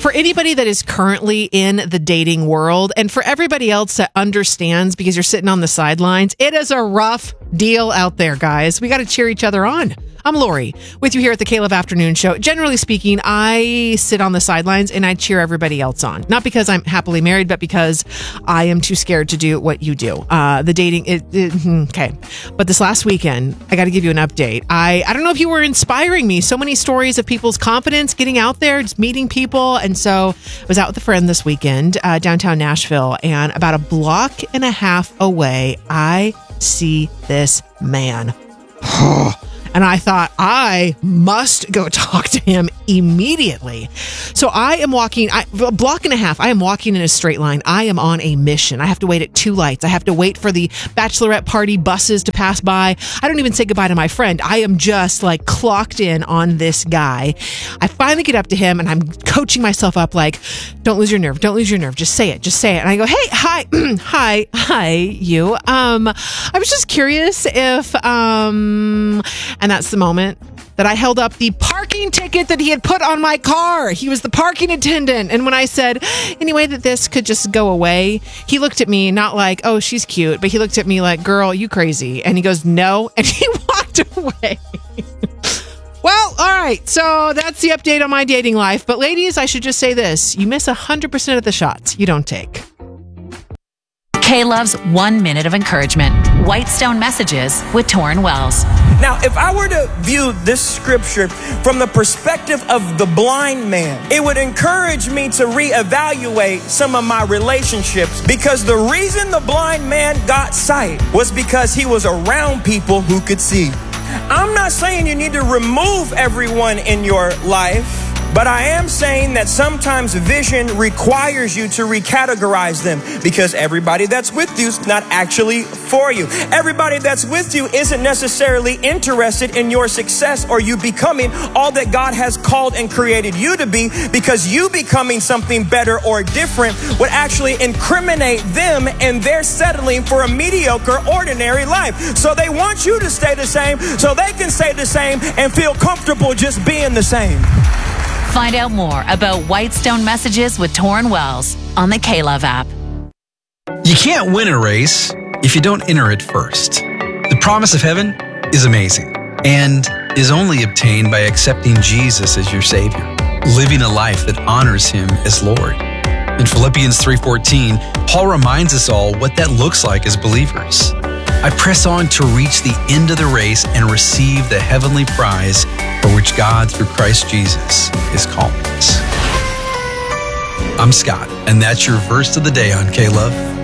for anybody that is currently in the dating world, and for everybody else that understands because you're sitting on the sidelines, it is a rough deal out there, guys. We got to cheer each other on. I'm Lori, with you here at the Caleb Afternoon Show. Generally speaking, I sit on the sidelines and I cheer everybody else on. Not because I'm happily married, but because I am too scared to do what you do. The dating, okay. But this last weekend, I got to give you an update. I don't know if you were inspiring me. So many stories of people's confidence, getting out there, just meeting people. And so I was out with a friend this weekend, downtown Nashville, and about a block and a half away, I see this man. And I thought, I must go talk to him immediately. So I am walking, a block and a half. I am walking in a straight line. I am on a mission. I have to wait at 2 lights. I have to wait for the bachelorette party buses to pass by. I don't even say goodbye to my friend. I am just like clocked in on this guy. I finally get up to him and I'm coaching myself up like, don't lose your nerve. Don't lose your nerve. Just say it. Just say it. And I go, hey, hi, hi, you. I was just curious if, and that's the moment that I held up the parking ticket that he had put on my car. He was the parking attendant. And when I said, anyway, that this could just go away, he looked at me not like, oh, she's cute, but he looked at me like, girl, you crazy. And he goes, no. And he walked away. Well, all right. So that's the update on my dating life. But ladies, I should just say this. You miss 100% of the shots you don't take. K-Love's 1 minute of encouragement. Whitestone Messages with Torrin Wells. Now, if I were to view this scripture from the perspective of the blind man, it would encourage me to reevaluate some of my relationships, because the reason the blind man got sight was because he was around people who could see. I'm not saying you need to remove everyone in your life, but I am saying that sometimes vision requires you to recategorize them, because everybody that's with you is not actually for you. Everybody that's with you isn't necessarily interested in your success or you becoming all that God has called and created you to be, because you becoming something better or different would actually incriminate them, and they're settling for a mediocre, ordinary life. So they want you to stay the same so they can stay the same and feel comfortable just being the same. Find out more about Whitestone Messages with Torrin Wells on the K-Love app. You can't win a race if you don't enter it first. The promise of heaven is amazing and is only obtained by accepting Jesus as your Savior, living a life that honors Him as Lord. In Philippians 3:14, Paul reminds us all what that looks like as believers. I press on to reach the end of the race and receive the heavenly prize for which God, through Christ Jesus, is calling us. I'm Scott, and that's your verse of the day on K-Love.